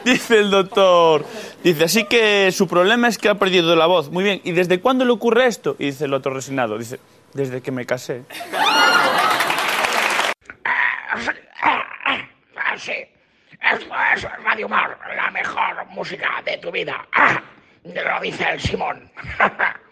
Dice el doctor, dice, así que su problema es que ha perdido la voz. Muy bien, ¿y desde cuándo le ocurre esto? Y dice el otro resignado, dice, desde que me casé. Sí, esto es Radio Mar, la mejor música de tu vida. Lo dice el Simón.